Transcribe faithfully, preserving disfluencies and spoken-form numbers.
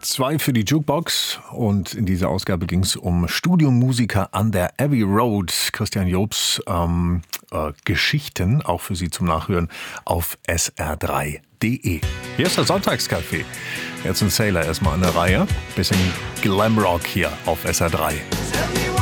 Zwei für die Jukebox und in dieser Ausgabe ging es um Studiomusiker an der Abbey Road. Christian Jobs ähm, äh, Geschichten, auch für Sie zum Nachhören auf S R drei Punkt de. Hier ist der Sonntagscafé. Jetzt ein Sailor erstmal an der Reihe. Bisschen Glamrock hier auf S R drei.